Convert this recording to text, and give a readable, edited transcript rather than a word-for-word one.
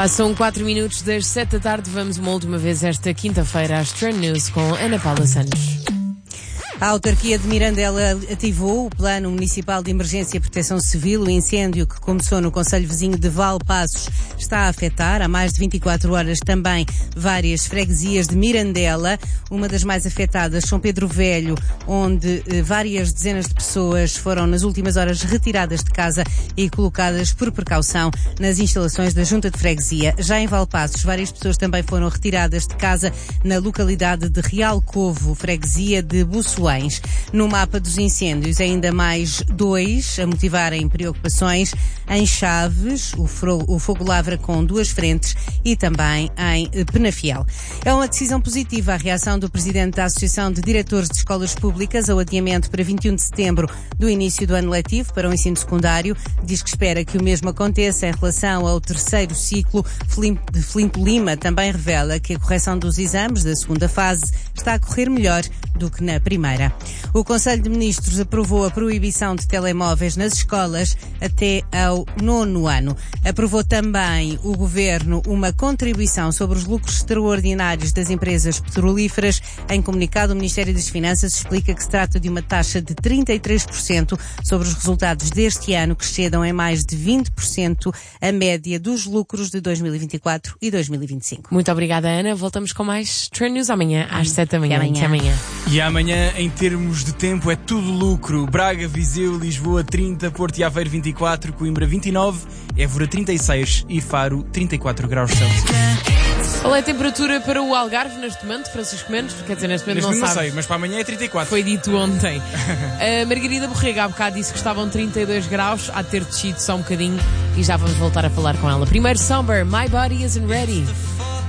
Passam 4 minutos das 7 da tarde. Vamos uma última vez esta quinta-feira às Trend News com Ana Paula Santos. A autarquia de Mirandela ativou o Plano Municipal de Emergência e Proteção Civil. O incêndio que começou no concelho vizinho de Valpaços está a afetar há mais de 24 horas também várias freguesias de Mirandela. Uma das mais afetadas, São Pedro Velho, onde várias dezenas de pessoas foram nas últimas horas retiradas de casa e colocadas por precaução nas instalações da Junta de Freguesia. Já em Valpaços, várias pessoas também foram retiradas de casa na localidade de Real Covo, freguesia de Bussoém. No mapa dos incêndios, ainda mais 2 a motivarem preocupações. Em Chaves, o fogo lavra com 2 frentes e também em Penafiel. É uma decisão positiva a reação do presidente da Associação de Diretores de Escolas Públicas ao adiamento para 21 de setembro do início do ano letivo para o ensino secundário. Diz que espera que o mesmo aconteça em relação ao terceiro ciclo. Filipe Lima também revela que a correção dos exames da segunda fase está a correr melhor do que na primeira. O Conselho de Ministros aprovou a proibição de telemóveis nas escolas até ao 9º ano. Aprovou também o Governo uma contribuição sobre os lucros extraordinários das empresas petrolíferas. Em comunicado, o Ministério das Finanças explica que se trata de uma taxa de 33% sobre os resultados deste ano, que excedam em mais de 20% a média dos lucros de 2024 e 2025. Muito obrigada, Ana. Voltamos com mais Trend News amanhã às 7 da manhã. Até amanhã. E amanhã, em termos de tempo, é tudo lucro. Braga, Viseu, Lisboa 30, Porto e Aveiro 24, Coimbra 29, Évora 36 e Faro 34 graus Celsius. Qual é a temperatura para o Algarve neste momento, Francisco Mendes? Quer dizer, neste momento não sabe. Sei, mas para amanhã é 34. Foi dito ontem. A Margarida Borrega há bocado disse que estavam 32 graus, há de ter descido só um bocadinho e já vamos voltar a falar com ela. Primeiro, Somber, My Body Isn't Ready.